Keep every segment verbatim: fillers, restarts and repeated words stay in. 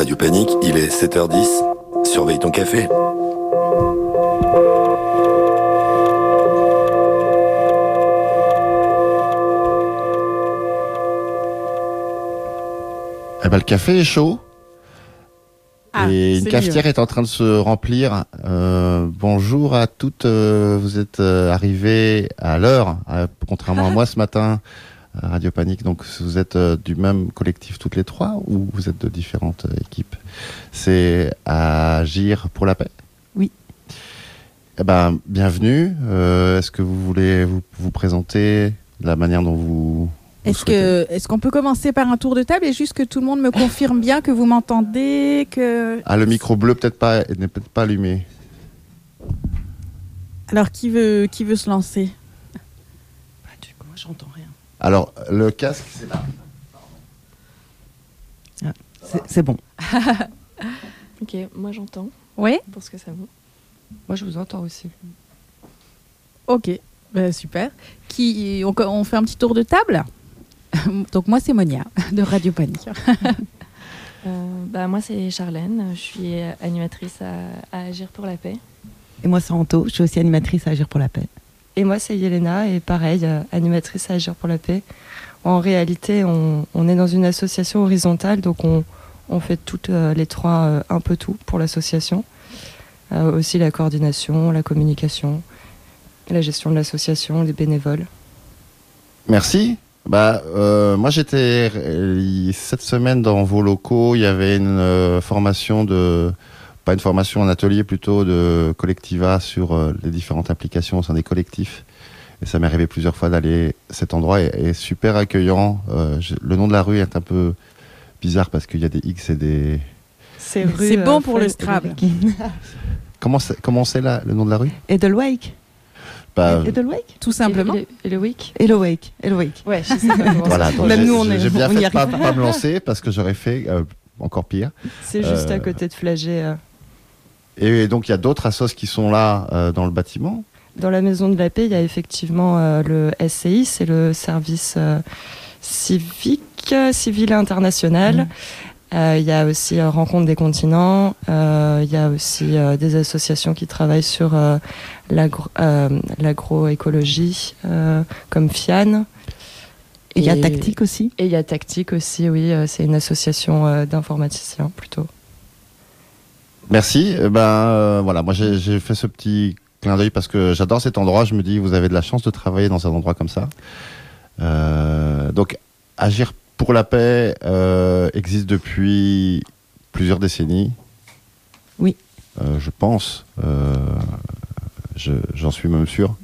Radio Panique, il est sept heures dix. Surveille ton café. Eh ben, le café est chaud. Ah, et une cafetière mieux. Est en train de se remplir. Euh, bonjour à toutes. Euh, vous êtes euh, arrivés à l'heure, euh, contrairement à moi ce matin à Radio Panique. Donc vous êtes euh, du même collectif toutes les trois ou vous êtes de différentes euh, équipes? C'est Agir pour la paix. Oui. Eh ben, bienvenue. Euh, est-ce que vous voulez vous, vous présenter de la manière dont vous... Est-ce, que, est-ce qu'on peut commencer par un tour de table et juste que tout le monde me confirme bien que vous m'entendez que... Ah, le micro bleu peut-être pas, n'est peut-être pas allumé. Alors, qui veut, qui veut se lancer? Bah, du coup, moi, j'entends rien. Alors, le casque, c'est là. Ah, c'est, c'est bon. Ok, moi j'entends. Oui. Pour ce que ça vaut. Moi, je vous entends aussi. Ok, bah, super. Qui, on, on fait un petit tour de table? Donc moi c'est Monia de Radio Panique. euh, bah, moi c'est Charlène, je suis animatrice à, à Agir pour la paix. Et moi c'est Anto, je suis aussi animatrice à Agir pour la paix. Et moi c'est Yelena et pareil, euh, animatrice à Agir pour la paix. En réalité on, on est dans une association horizontale, donc on, on fait toutes euh, les trois euh, un peu tout pour l'association. Euh, aussi la coordination, la communication, la gestion de l'association, les bénévoles. Merci. Bah, euh, moi j'étais euh, cette semaine dans vos locaux. Il y avait une euh, formation de, pas une formation, un atelier plutôt de collectiva sur euh, les différentes applications au sein des collectifs. Et ça m'est arrivé plusieurs fois d'aller. Cet endroit est, est super accueillant. Euh, je, le nom de la rue est un peu bizarre parce qu'il y a des X et des. C'est, rue, c'est bon euh, pour le Scrabble. comment c'est, comment c'est là le nom de la rue? Edelweick. Bah, Edelweick, tout simplement. Edelweick. Edelweick. Edelweick. Ouais, je sais. Voilà, donc même j'ai, nous on est. J'ai bien on fait de pas, pas me lancer parce que j'aurais fait euh, encore pire. C'est juste euh, à côté de Flagey. Euh. Et donc il y a d'autres assos qui sont là euh, dans le bâtiment. Dans la Maison de la Paix, il y a effectivement euh, le S C I, c'est le service euh, civique, civil et international. Mmh. Euh, il y a aussi euh, Rencontre des continents, euh, il y a aussi euh, des associations qui travaillent sur euh, l'agro, euh, l'agroécologie, euh, comme Fian. Et il y a Tactique aussi. Et il y a Tactique aussi, oui, euh, c'est une association euh, d'informaticiens plutôt. Merci. Eh ben, euh, voilà, moi j'ai, j'ai fait ce petit clin d'œil parce que j'adore cet endroit. Je me dis, vous avez de la chance de travailler dans un endroit comme ça. Euh, donc, Agir pour la paix euh, existe depuis plusieurs décennies. Oui. Euh, je pense. Euh, je, j'en suis même sûr.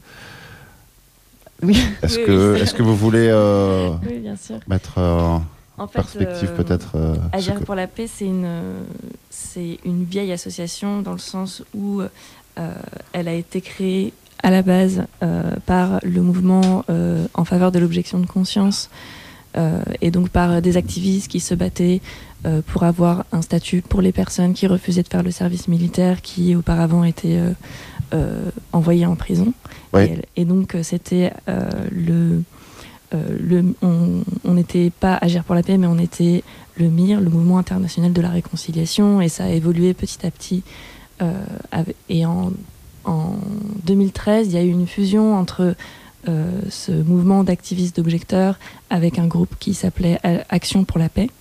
Oui. Est-ce oui, que, oui, est-ce que vous voulez euh, oui, bien sûr. mettre euh, en fait, perspective euh, peut-être euh, Agir que... pour la paix, c'est une, c'est une vieille association dans le sens où euh, elle a été créée à la base euh, par le mouvement euh, en faveur de l'objection de conscience. Euh, et donc par des activistes qui se battaient euh, pour avoir un statut pour les personnes qui refusaient de faire le service militaire, qui auparavant étaient euh, euh, envoyées en prison. Oui. Et, et donc c'était euh, le, euh, le on n'était pas Agir pour la paix, mais on était le M I R, le Mouvement international de la réconciliation, et ça a évolué petit à petit. Euh, avec, et en, en deux mille treize, il y a eu une fusion entre Euh, ce mouvement d'activistes d'objecteurs avec un groupe qui s'appelait Action pour la paix,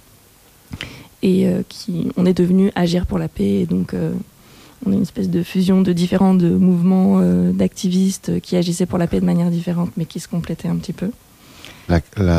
et euh, qui, on est devenu Agir pour la paix, et donc euh, on est une espèce de fusion de différents de mouvements euh, d'activistes qui agissaient pour la paix de manière différente mais qui se complétaient un petit peu. La, la...